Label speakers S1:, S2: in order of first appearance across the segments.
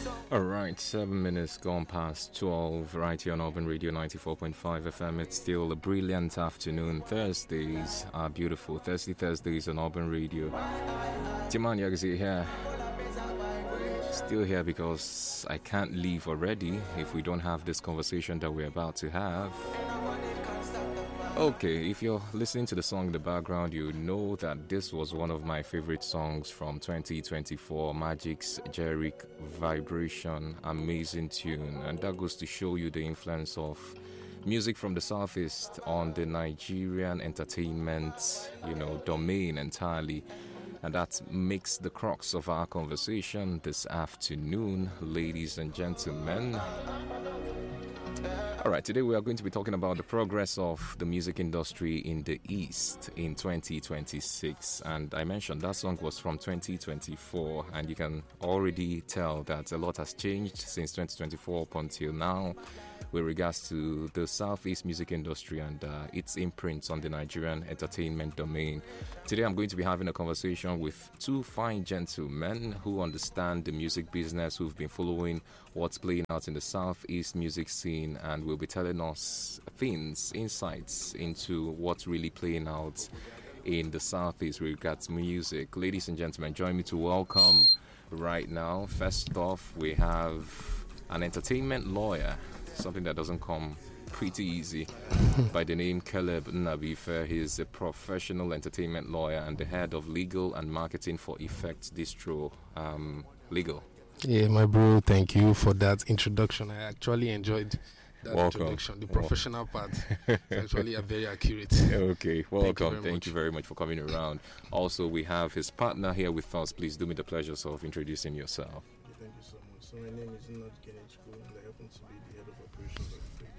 S1: All right, 7 minutes gone past 12, right here on Urban Radio 94.5 FM. It's still a brilliant afternoon. Thursdays are beautiful. Thursdays on Urban Radio. Timan Yagzi here. Still here because I can't leave already if we don't have this conversation that we're about to have. Okay, if you're listening to the song in the background, you know that this was one of my favorite songs from 2024, Magic's Jerick Vibration, amazing tune. And that goes to show you the influence of music from the Southeast on the Nigerian entertainment, domain entirely. And that makes the crux of our conversation this afternoon, ladies and gentlemen. All right, today we are going to be talking about the progress of the music industry in the East in 2026. And I mentioned that song was from 2024, and you can already tell that a lot has changed since 2024 up until now with regards to the Southeast music industry and its imprints on the Nigerian entertainment domain. Today I'm going to be having a conversation with two fine gentlemen who understand the music business, who've been following what's playing out in the Southeast music scene, and will be telling us things, insights into what's really playing out in the Southeast with regards to music. Ladies and gentlemen, join me to welcome right now. First off, we have an entertainment lawyer, something that doesn't come pretty easy, by the name Caleb Nabife. He's a professional entertainment lawyer and the head of legal and marketing for Effect Distro Legal.
S2: Yeah, my bro, thank you for that introduction. I actually enjoyed that introduction. The professional part is actually very accurate.
S1: Okay, welcome. Thank you very much for coming around. Also, we have his partner here with us. Please do me the pleasure of introducing yourself.
S3: Thank you so much. So my name is Nadi Kenechukwu, and I happen to be the head of operations.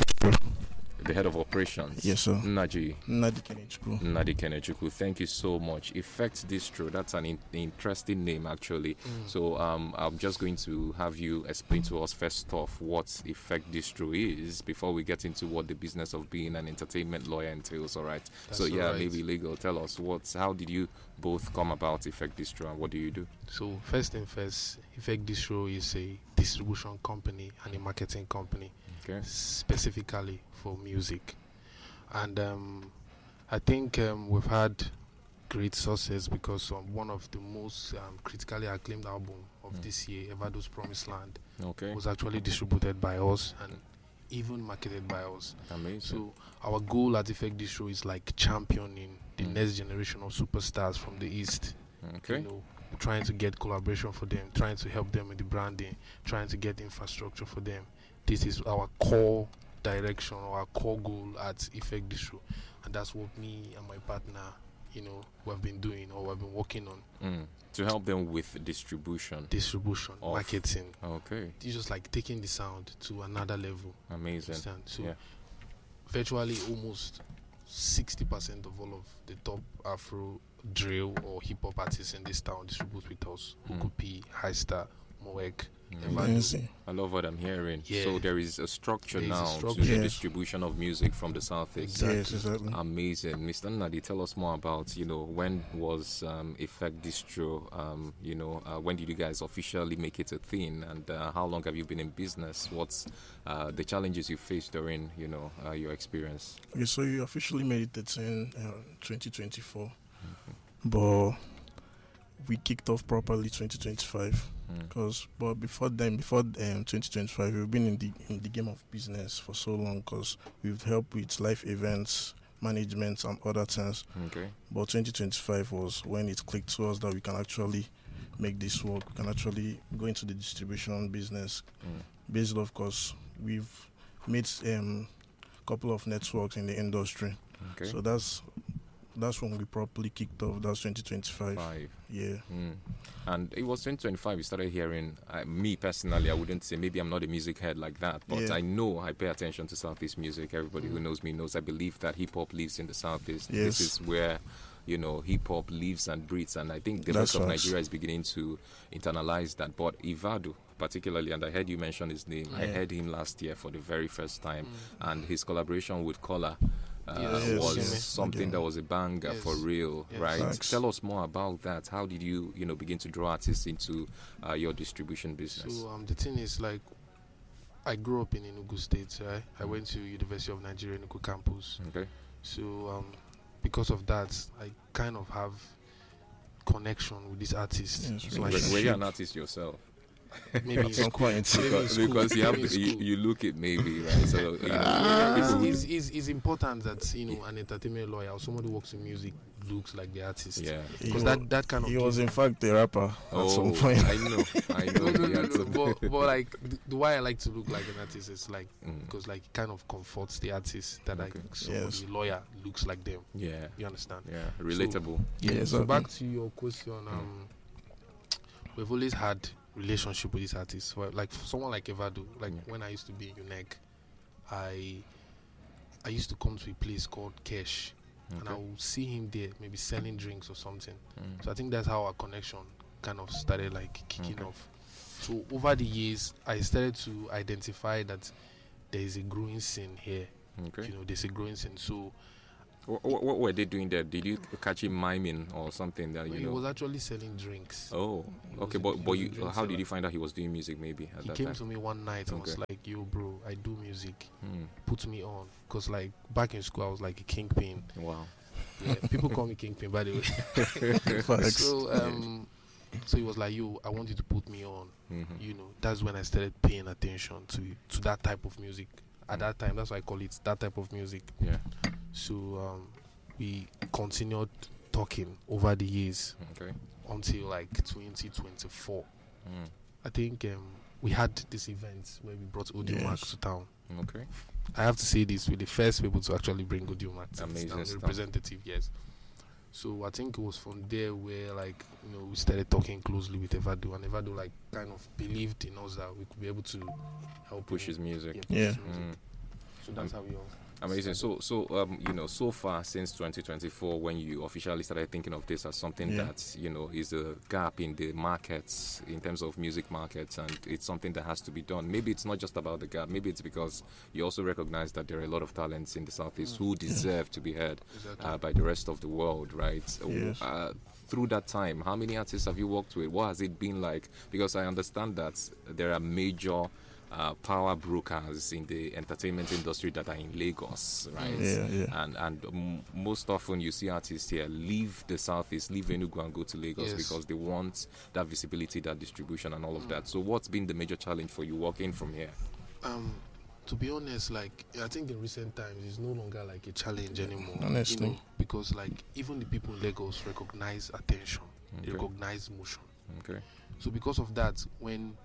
S1: The head of operations?
S3: Yes, sir.
S1: Nadi
S3: Kenechukwu.
S1: Nadi Kenechukwu. Thank you so much. Effect Distro, that's an interesting name, actually. So I'm just going to have you explain to us first off what Effect Distro is before we get into what the business of being an entertainment lawyer entails, all right?
S2: That's
S1: so, yeah,
S2: right.
S1: maybe legal. Tell us, how did you both come about Effect Distro, and what do you do?
S2: So, first thing first, Effect Distro is a distribution company and a marketing company,
S1: Okay.
S2: specifically for music. And I think we've had great success because one of the most critically acclaimed album of this year, Evado's Promised Land,
S1: Okay.
S2: was actually distributed by us and even marketed by us.
S1: Amazing.
S2: So our goal at Effect Distro is like championing the next generation of superstars from the East.
S1: Okay.
S2: Trying to get collaboration for them, trying to help them with the branding, trying to get infrastructure for them. This is our core direction or our core goal at Effect Distro, and that's what me and my partner, we have been doing or we've been working on.
S1: To help them with distribution.
S2: Marketing.
S1: Okay.
S2: It's just like taking the sound to another level.
S1: Amazing.
S2: Understand? So
S1: Yeah.
S2: virtually almost 60% of all of the top Afro, drill or hip hop artists in this town distribute with us. Ukupi, High Star, Moek,
S3: Amazing.
S1: I love what I'm hearing.
S2: Yeah.
S1: So there is a structure
S2: There is a
S1: now
S2: structure.
S1: to the
S3: Yes.
S1: distribution of music from the Southeast.
S3: Yes, exactly.
S1: Amazing. Mr. Nadi, tell us more about, when was Effect Distro, when did you guys officially make it a thing, and how long have you been in business? What's the challenges you faced during, your experience?
S3: Okay, so you officially made it a thing 2024, but we kicked off properly 2025. But before 2025, we've been in the game of business for so long because we've helped with live events, management, and other things.
S1: Okay.
S3: But 2025 was when it clicked to us that we can actually make this work. We can actually go into the distribution business. Based, of course, we've made a couple of networks in the industry.
S1: Okay.
S3: So that's when we properly kicked off. That's 2025. Yeah.
S1: And it was 2025 we started hearing, me personally, I wouldn't say, maybe I'm not a music head like that, but
S3: Yeah.
S1: I know I pay attention to Southeast music. Everybody who knows me knows I believe that hip-hop lives in the Southeast.
S3: Yes.
S1: This is where, hip-hop lives and breathes, and I think the
S3: That's
S1: rest of
S3: us.
S1: Nigeria is beginning to internalize that. But Ivado, particularly, and I heard you mention his name, I heard him last year for the very first time, and his collaboration with Kola,
S2: Yes.
S1: was something that was a banger for real, right?
S3: Thanks.
S1: Tell us more about that. How did you, begin to draw artists into your distribution business?
S2: So the thing is, like, I grew up in Enugu State, right? I went to University of Nigeria Enugu campus.
S1: Okay.
S2: So because of that, I kind of have connection with these artists.
S3: Yes,
S2: So
S3: really.
S2: I
S1: Were you
S2: shoot
S1: an artist yourself?
S2: maybe in
S3: At some
S2: school.
S3: point.
S2: Maybe in school.
S1: Because you have
S2: Maybe in school.
S1: you look it maybe, right? So
S2: It's important that an entertainment lawyer or somebody who works in music looks like the artist.
S1: yeah.
S2: Because that kind of
S3: He was
S2: gives-
S3: in fact a rapper at some point.
S1: I know.
S2: no. But like the why I like to look like an artist is like
S1: Mm.
S2: because like it kind of comforts the artist that
S1: Okay.
S2: like somebody
S3: Yes.
S2: lawyer looks like them.
S1: Yeah.
S2: You understand?
S1: Yeah. Relatable.
S3: Yes,
S2: So
S3: sir.
S2: back to your question, we've always had relationship with these artists. Well, like someone like Evado, like
S1: Yeah.
S2: when I used to be in UNEC, I used to come to a place called Kesh, and I
S1: Okay.
S2: would see him there, maybe selling drinks or something.
S1: Mm.
S2: So I think that's how our connection kind of started like kicking
S1: Okay.
S2: off. So over the years, I started to identify that there is a growing scene here.
S1: Okay.
S2: There's a growing scene. So
S1: What were they doing there? Did you catch him miming or something that
S2: he was actually selling drinks.
S1: Oh,
S2: He
S1: okay.
S2: was a-
S1: But
S2: he was a
S1: you,
S2: drink
S1: how did
S2: seller.
S1: you find out he was doing music? Maybe at
S2: He
S1: that
S2: came
S1: time.
S2: to me one night and was
S1: Okay.
S2: like, "Yo, bro, I do music.
S1: Hmm.
S2: Put me on." Because like back in school, I was like a kingpin.
S1: Wow.
S2: Yeah, people call me kingpin, by the way.
S3: Facts.
S2: So he was like, "Yo, I want you to put me on."
S1: Mhm.
S2: That's when I started paying attention to that type of music. At that time, that's why I call it that type of music.
S1: Yeah.
S2: So we continued talking over the years
S1: Okay.
S2: until like 2024.
S1: Mm.
S2: I think we had this event where we brought Audio Max
S3: Yes.
S2: to town.
S1: Okay.
S2: I have to say this, we're the first people to actually bring Audio Max.
S1: Amazing
S2: The
S1: stuff.
S2: representative, yes. So I think it was from there where like we started talking closely with Evado, and Evado like kind of believed in us that we could be able to help
S1: Push
S2: him.
S1: his music.
S2: Push
S3: Yeah.
S2: his music.
S1: Mm.
S2: So that's how we all.
S1: Amazing.
S2: started.
S1: So far since 2024, when you officially started thinking of this as something
S3: Yeah.
S1: that is a gap in the markets in terms of music markets, and it's something that has to be done. Maybe it's not just about the gap. Maybe it's because you also recognize that there are a lot of talents in the Southeast who deserve to be heard
S2: Exactly.
S1: by the rest of the world, right?
S3: Yes.
S1: Through that time, how many artists have you worked with? What has it been like? Because I understand that there are major power brokers in the entertainment industry that are in Lagos, right?
S3: Yeah.
S1: And most often you see artists here leave the Southeast, leave Enugu and go to Lagos
S2: Yes.
S1: because they want that visibility, that distribution and all of that. So what's been the major challenge for you working from here?
S2: To be honest, like I think in recent times it's no longer like a challenge anymore.
S3: Honestly.
S2: Because like even the people in Lagos recognize attention, they
S1: Okay.
S2: recognize motion.
S1: Okay.
S2: So because of that, when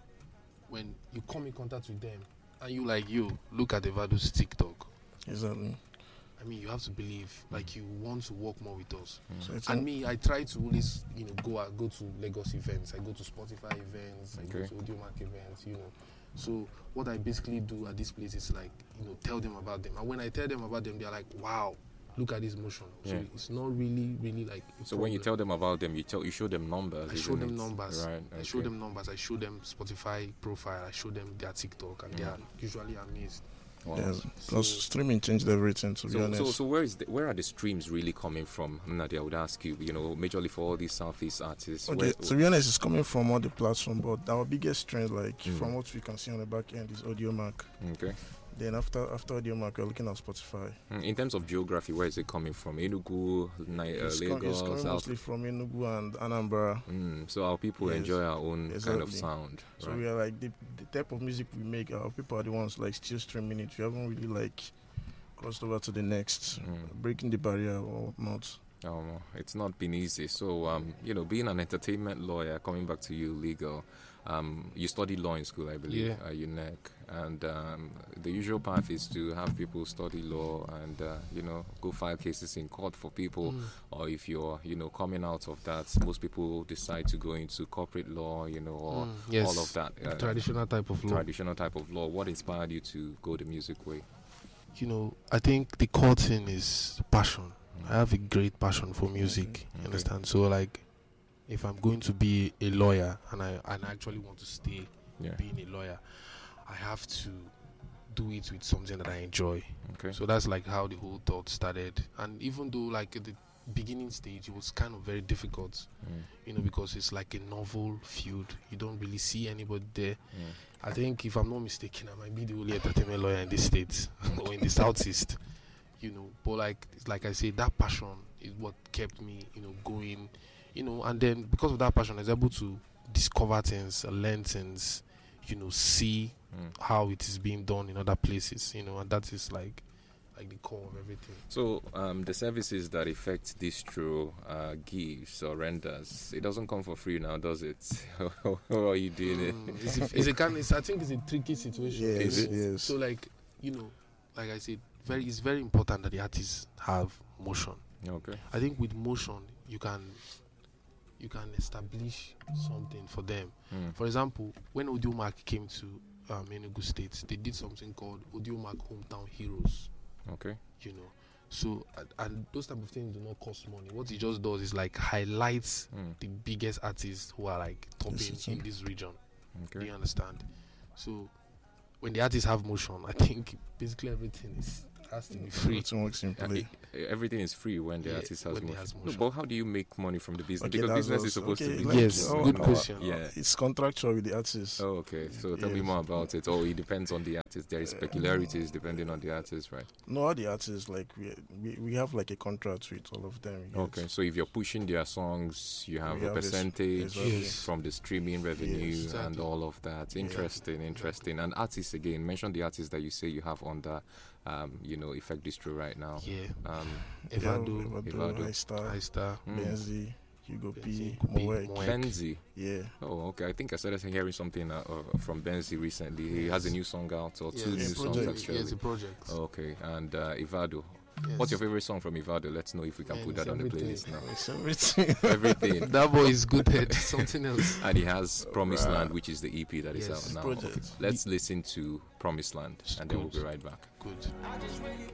S2: you come in contact with them and you look at Evado's TikTok,
S3: Exactly.
S2: I mean you have to believe like you want to work more with us.
S3: So it's
S2: And me, I try to always go to Lagos events. I go to Spotify events. I go
S1: Okay.
S2: to Audiomack events. So what I basically do at this place is like tell them about them. And when I tell them about them, they're like, wow, look at this motion. So
S1: Yeah.
S2: it's not really like. a
S1: So when you
S2: problem.
S1: tell them about them, you show them numbers.
S2: I show
S1: isn't
S2: them
S1: it?
S2: numbers.
S1: Right.
S2: I show
S1: okay.
S2: them numbers. I show them Spotify profile. I show them their TikTok, and they are usually amazed.
S1: Wow.
S3: Yes. Plus streaming changed everything, to be honest.
S1: So where are the streams really coming from? Nadia, I would ask you, majorly for all these Southeast artists.
S3: Okay, to be honest, it's coming from all the platforms, but our biggest strength, like
S1: Mm.
S3: from what we can see on the back end, is Audiomack.
S1: Okay.
S3: Then after Audiomack, we're looking at Spotify.
S1: In terms of geography, where is it coming from? Enugu,
S3: It's
S1: Lagos,
S3: coming
S1: South.
S3: mostly from Enugu and Anambra.
S1: So our people
S3: Yes,
S1: enjoy our own kind of
S3: exactly.
S1: sound.
S3: So
S1: Right?
S3: we are like the type of music we make. Our people are the ones like still streaming it. We haven't really like crossed over to the next, breaking the barrier or not.
S1: It's not been easy. So, being an entertainment lawyer, coming back to you, legal, you studied law in school, I believe,
S2: Yeah.
S1: at UNEC. And the usual path is to have people study law and, go file cases in court for people. Or if you're, coming out of that, most people decide to go into corporate law, or
S2: Yes.
S1: all of that.
S2: Traditional type of law.
S1: Traditional type of law. What inspired you to go the music way?
S2: I think the core thing is passion. I have a great passion for music. You understand? So like, if I'm going to be a lawyer and I actually want to stay
S1: Yeah.
S2: being a lawyer, I have to do it with something that I enjoy.
S1: Okay.
S2: So that's like how the whole thought started. And even though like at the beginning stage, it was kind of very difficult, because it's like a novel field. You don't really see anybody there. I think, if I'm not mistaken, I might be the only entertainment lawyer in the States or in the Southeast, But like I say, that passion is what kept me, going, and then because of that passion, I was able to discover things, learn things, see how it is being done in other places, and that is like the core of everything.
S1: So the services that Effect Distro gives or renders, it doesn't come for free now, does it? How are you doing it?
S2: I think it's a tricky situation.
S3: Yes.
S2: So like I said, it's very important that the artists have motion.
S1: Okay.
S2: I think with motion you can establish something for them. For example, when Audiomack came to Enugu State, they did something called Audiomack Hometown Heroes.
S1: Okay.
S2: So and those type of things do not cost money. What it just does is like highlights the biggest artists who are like topping in this region.
S1: Okay.
S2: Do you understand? So when the artists have motion, I think basically everything has to be free.
S3: Everything works in play.
S1: Everything is free when the artist has
S2: when he
S1: motion.
S2: has
S1: No,
S2: motion.
S1: but how do you make money from the business?
S3: Okay,
S1: Because
S3: that's
S1: business is
S3: also-
S1: supposed to
S3: okay,
S1: be.
S3: like-
S2: Yes, good question.
S1: Yeah.
S3: It's contractual with the artist.
S1: Oh, okay. So tell me
S3: Yes.
S1: more about it. Oh, it depends on the artist. There is peculiarities depending on the artist, right?
S3: No, all the artists, like we have like a contract with all of them. yes.
S1: Okay. So if you're pushing their songs, you have
S3: We
S1: a
S3: have this-
S1: percentage
S3: exactly.
S2: Yes.
S1: from the streaming revenue
S3: Yes,
S2: exactly.
S1: and all of that. Interesting. And artists again. Mention the artists that you say you have under, Effect Distro right now.
S2: Yeah.
S3: Evado,
S1: Evado.
S2: iStar.
S3: Benzi, Hugo P,
S2: Benzi, P,
S3: Moek.
S2: Moek.
S1: Benzi.
S3: Yeah.
S1: Oh, okay. I think I started hearing something from Benzi recently. He has a new song out or two new
S3: Yes,
S1: songs
S3: project.
S1: actually.
S2: Yes, a project.
S1: Okay. And Evado.
S2: Yes.
S1: What's your favorite song from Evado? Let's know if we can
S2: Man,
S1: put that
S2: it's
S1: on the
S2: everything.
S1: playlist now.
S3: It's everything.
S1: Everything.
S2: That boy is good at something else.
S1: And he has Promised
S3: Right.
S1: Land, which is the EP that is
S2: Yes.
S1: out now.
S3: Project.
S1: Okay. Let's listen to Promised Land, and then we'll
S2: Good.
S1: be right back.
S2: Good.